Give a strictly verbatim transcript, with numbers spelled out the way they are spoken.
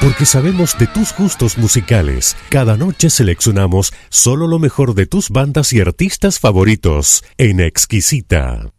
Porque sabemos de tus gustos musicales. Cada noche seleccionamos solo lo mejor de tus bandas y artistas favoritos en Exquisita.